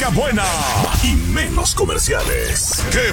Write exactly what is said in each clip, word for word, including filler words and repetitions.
música buena y menos comerciales. ¡Qué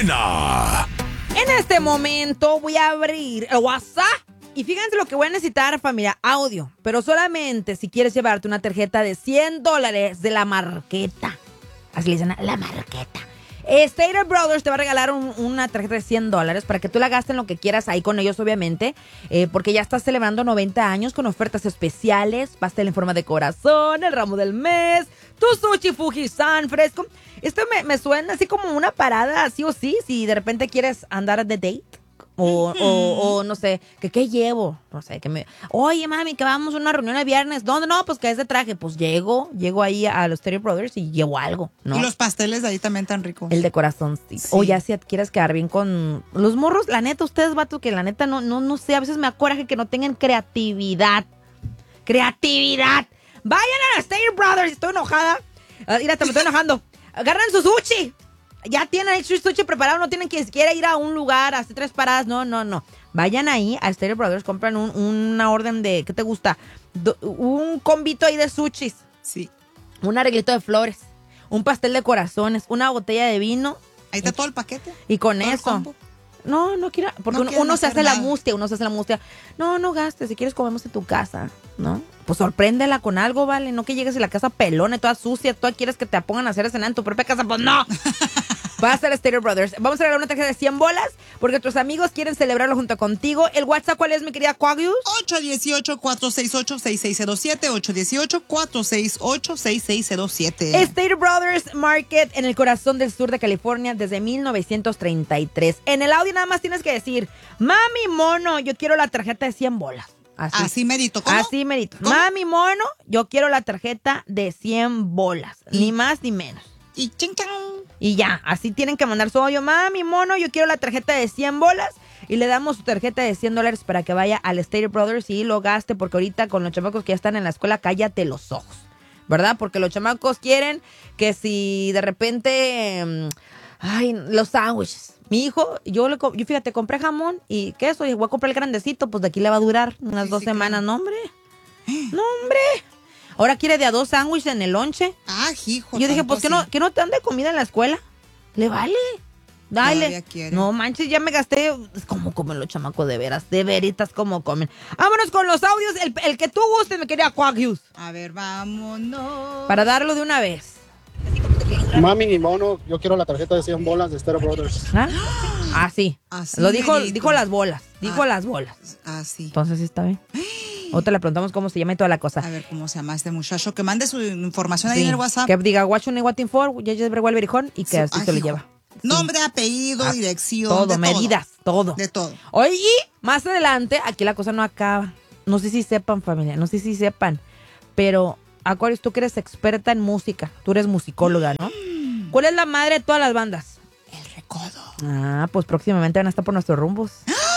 buena! En este momento voy a abrir el WhatsApp. Y fíjense lo que voy a necesitar, familia, audio. Pero solamente si quieres llevarte una tarjeta de cien dólares de la Marqueta. Así le dicen, la Marqueta. Stater Brothers te va a regalar un, una tarjeta de cien dólares para que tú la gastes en lo que quieras ahí con ellos, obviamente. Eh, porque ya estás celebrando noventa años con ofertas especiales. Pastel en forma de corazón, el ramo del mes, tu sushi Fuji-san fresco. Esto me, me suena así como una parada, sí o sí, si de repente quieres andar de date. O, uh-huh. o, o no sé, que qué llevo, no sé, que me... Oye, mami, que vamos a una reunión el viernes. ¿Dónde? No, pues que es de traje. Pues llego, llego ahí a los Stater Brothers y llevo algo, ¿no? Y los pasteles de ahí también tan ricos. El de corazón, sí. O ya si quieres quedar bien con los morros, la neta, ustedes, vato, que la neta no, no, no sé, a veces me acoraje que no tengan creatividad. ¡Creatividad! Vayan a los Stater Brothers, estoy enojada. Uh, mira, te me estoy enojando. Agarran su sushi. Ya tienen el sushi preparado, no tienen que siquiera ir a un lugar, hacer tres paradas, no, no, no. Vayan ahí a Stater Brothers, compran un, una orden de, ¿qué te gusta? Do, un combito ahí de sushis. Sí. Un arreglito de flores, un pastel de corazones, una botella de vino. Ahí está todo el paquete. Y con eso. No, no quiero, porque no uno, uno se hace nada. la mustia, uno se hace la mustia. No, no gastes, si quieres comemos en tu casa, ¿no? Pues sorpréndela con algo, ¿vale? No que llegues a la casa pelona y toda sucia, tú quieres que te pongan a hacer cenar en tu propia casa, pues no. Va a ser Stater Brothers. Vamos a regalar una tarjeta de cien bolas porque tus amigos quieren celebrarlo junto contigo. ¿El WhatsApp cuál es, mi querida Quagius? ocho uno ocho, cuatro seis ocho, seis seis cero siete, ocho uno ocho, cuatro seis ocho, seis seis cero siete. Stater Brothers Market en el corazón del sur de California desde mil novecientos treinta y tres. En el audio nada más tienes que decir, mami mono, yo quiero la tarjeta de cien bolas. Así, Así merito, ¿cómo? Así merito. ¿Cómo? Mami mono, yo quiero la tarjeta de cien bolas. ¿Y? Ni más ni menos. Y chinchan. Y ya, así tienen que mandar su audio. Mami mono, yo quiero la tarjeta de cien bolas. Y le damos su tarjeta de cien dólares para que vaya al Stater Brothers y lo gaste. Porque ahorita con los chamacos que ya están en la escuela, cállate los ojos, ¿verdad? Porque los chamacos quieren que si de repente... Ay, los sándwiches. Mi hijo, yo, le, yo fíjate, compré jamón y queso y voy a comprar el grandecito, pues de aquí le va a durar unas sí, dos sí, semanas. Claro. No, hombre. No, hombre. Ahora quiere de a dos sándwiches en el lonche. Ah, hijo. Yo dije, pues que no, que no te dan de comida en la escuela. Le vale. Dale. No manches, ya me gasté. ¿Cómo comen los chamacos de veras? De veritas, ¿cómo comen? Vámonos con los audios. El, el que tú gustes, me quería Quagius. A ver, vámonos. Para darlo de una vez. Mami ni mono, yo quiero la tarjeta de cien bolas de Stater Brothers. ¿Ah? Ah, sí. Así lo dijo, dijo las bolas. Dijo ah, las bolas. Ah, sí. Entonces está bien. Otra le preguntamos cómo se llama y toda la cosa. A ver cómo se llama este muchacho. Que mande su información sí. ahí en el WhatsApp. Que diga, what you need, what for, ya ya el berijón y que sí. así Ay, se lo lleva. Nombre, apellido, ah, dirección. Todo, de medidas, todo. todo. De todo. Oye, más adelante, aquí la cosa no acaba. No sé si sepan, familia, no sé si sepan, pero Aquarius, tú que eres experta en música, tú eres musicóloga, ¿no? Mm. ¿Cuál es la madre de todas las bandas? El Recodo. Ah, pues próximamente van a estar por nuestros rumbos.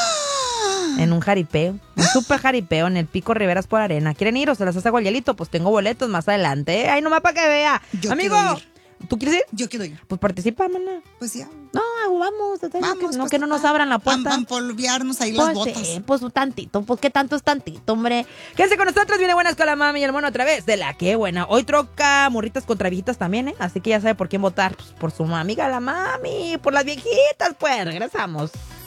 En un jaripeo, un super jaripeo en el Pico Riveras por Arena. ¿Quieren ir o se las hace el hielito? Pues tengo boletos más adelante, ¿eh? Ay, nomás para que vea. Yo Amigo, ¿tú quieres ir? Yo quiero ir. Pues participa, mana. Pues ya. No, vamos. Vamos. Que, no, pues, que no nos abran la puerta. Van a polviarnos ahí pues, las botas. Eh, pues un tantito, pues qué tanto es tantito, hombre. Quédense con nosotros, viene Buenas con la mami y el mono otra vez. De la que buena. Hoy troca morritas contra viejitas también, ¿eh? Así que ya sabe por quién votar. Pues por su amiga la mami, por las viejitas, pues. Regresamos.